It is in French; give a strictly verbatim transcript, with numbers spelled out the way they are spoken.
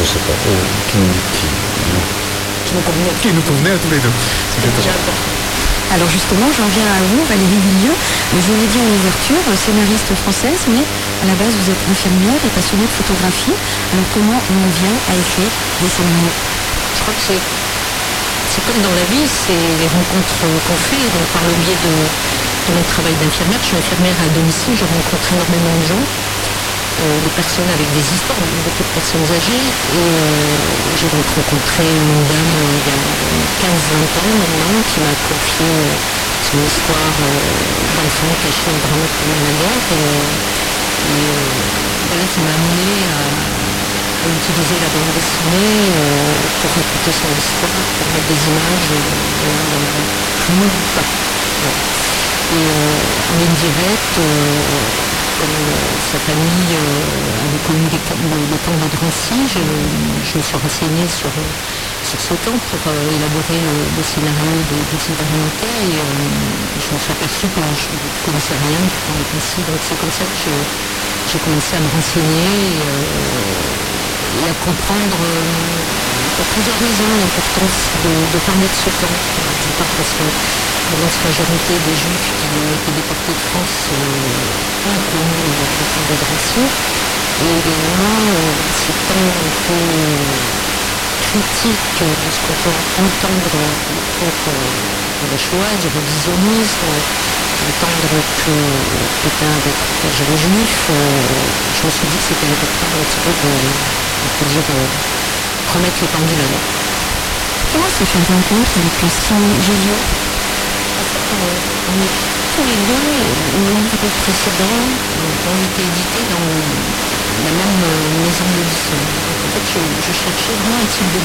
je sais pas, euh, qui, qui, Qui nous convenait. qui nous convenait à tous les deux. C'était top. J'adore. Alors justement, j'en viens à vous, Valérie Villieu. Je vous l'ai dit en ouverture, scénariste française, mais à la base vous êtes infirmière et passionnée de photographie. Alors comment on vient à écrire des scénarios? Je crois que c'est, c'est comme dans la vie, c'est les rencontres qu'on fait. Donc par le biais de, de mon travail d'infirmière, je suis infirmière à domicile, je rencontre énormément de gens. Euh, des personnes avec des histoires, beaucoup de personnes âgées. Et euh, j'ai donc rencontré une dame euh, il y a quinze vingt ans maintenant qui m'a confié euh, son histoire euh, d'enfant caché au drame pendant la guerre. Et, et euh, voilà, ça m'a amené à, à utiliser la bande dessinée euh, pour raconter son histoire, pour mettre des images euh, voilà, dans le flou ou pas. Voilà. Et euh, en ligne directe, euh, comme euh, sa famille euh, avait connu les, le, le camp de Drancy, je, je me suis renseignée sur, sur ce camp pour euh, élaborer le, le scénario de, de Sylvain Rimontet et euh, je me suis aperçue que je ne connaissais rien du camp de Drancy. Donc c'est comme ça que je, j'ai commencé à me renseigner et, euh, et à comprendre euh, pour plusieurs raisons l'importance de, de parler de ce camp. D'une part parce que l'immense majorité des Juifs qui ont été déportés de France euh, ont connu le camp de Drancy. Et également, euh, ces temps un peu critiques de ce qu'on peut entendre contre la Shoah, du révisionnisme, entendre que Pétain avait protégé les Juifs, euh, je me suis dit que c'était important un petit peu de, on peut dire, euh, remettre les pendules à l'heure. Comment s'est fait une rencontre avec Simon Géliot? On est tous les deux, le livre précédent, ont été édités dans la même maison d'édition. En fait, je, je cherchais vraiment un type de